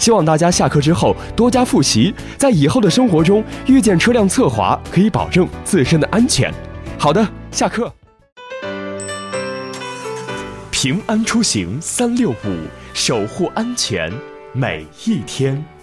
希望大家下课之后多加复习，在以后的生活中遇见车辆侧滑，可以保证自身的安全。好的，下课。平安出行365，守护安全每一天。